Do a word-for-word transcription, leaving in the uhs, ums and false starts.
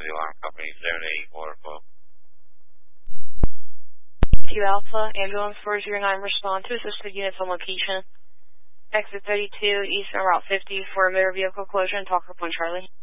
Jersey Alarm Company, seven eight Waterfall. Q Alpha, ambulance four zero nine, respond to assisted units on location. Exit thirty-two, eastern route fifty for a motor vehicle collision, Talker Point Charlie.